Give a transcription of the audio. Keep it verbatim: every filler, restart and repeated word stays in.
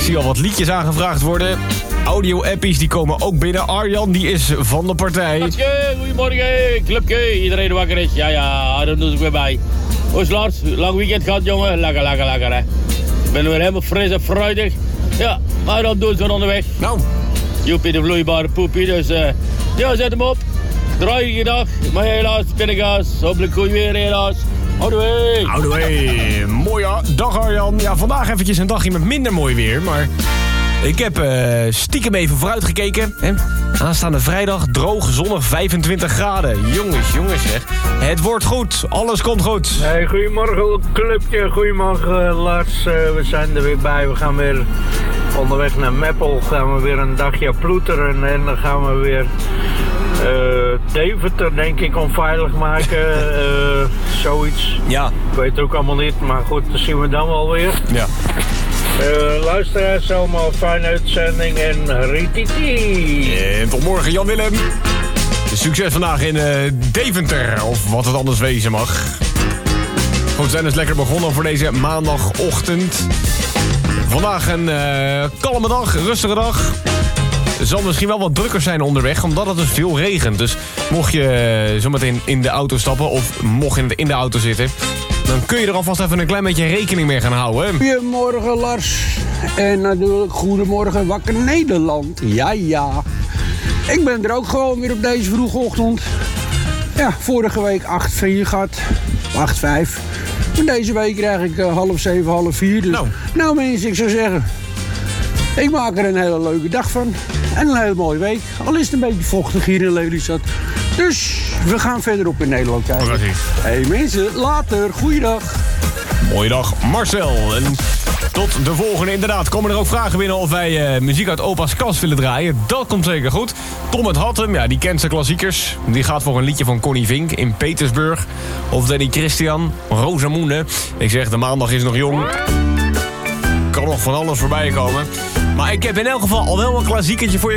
zie al wat liedjes aangevraagd worden. Audio-appies die komen ook binnen. Arjan die is van de partij. Goedemorgen, clubje. Iedereen wakker is. Ja, ja, dat doe ik weer bij. Hoe is Lars? Lang weekend gehad, jongen. Lekker, lekker, lekker, hè. Ik ben weer helemaal fris en fruitig. Ja, maar dan doe ik gewoon onderweg. Nou. Joepie de vloeibare poepie, dus uh, ja, zet hem op. Draaie dag, maar helaas, spinnengas. Hopelijk goed weer, helaas. Houdoe. Houdoe. Mooie dag, Arjan. Ja, vandaag eventjes een dagje met minder mooi weer, maar ik heb uh, stiekem even vooruit gekeken. Hè? Aanstaande vrijdag, droog, zonnig, vijfentwintig graden. Jongens, jongens, zeg. Het wordt goed. Alles komt goed. Hey, goedemorgen, clubje. Goedemorgen, Lars. Uh, we zijn er weer bij. We gaan weer onderweg naar Meppel. Gaan we weer een dagje ploeteren. En dan gaan we weer uh, Deventer, denk ik, onveilig maken. Uh, zoiets. Ja. Ik weet het ook allemaal niet. Maar goed, dat zien we dan wel weer. Ja. Uh, luisteraars, allemaal fijne uitzending en rititi. En tot morgen, Jan-Willem. Succes vandaag in uh, Deventer, of wat het anders wezen mag. Goed, we zijn dus lekker begonnen voor deze maandagochtend. Vandaag een uh, kalme dag, rustige dag. Het zal misschien wel wat drukker zijn onderweg, omdat het dus veel regent. Dus mocht je uh, zometeen in de auto stappen of mocht je in de auto zitten, dan kun je er alvast even een klein beetje rekening mee gaan houden. Goedemorgen, Lars. En natuurlijk goedemorgen, Wakker Nederland. Ja, ja. Ik ben er ook gewoon weer op deze vroege ochtend. Ja, vorige week acht vier gehad. acht vijf. En deze week krijg ik uh, half zeven, half vier. Dus nou. nou mensen, ik zou zeggen, ik maak er een hele leuke dag van. En een hele mooie week. Al is het een beetje vochtig hier in Lelystad. Dus we gaan verderop in Nederland kijken. Precies. Hey mensen, later. Goeiedag. Mooie dag, Marcel. En tot de volgende. Inderdaad, komen er ook vragen binnen of wij uh, muziek uit opa's kast willen draaien. Dat komt zeker goed. Tom uit Hattem, ja, die kent zijn klassiekers. Die gaat voor een liedje van Connie Vink in Petersburg. Of Danny Christian, Rosamunde. Ik zeg, de maandag is nog jong. Kan nog van alles voorbij komen. Maar ik heb in elk geval al wel een klassiekertje voor je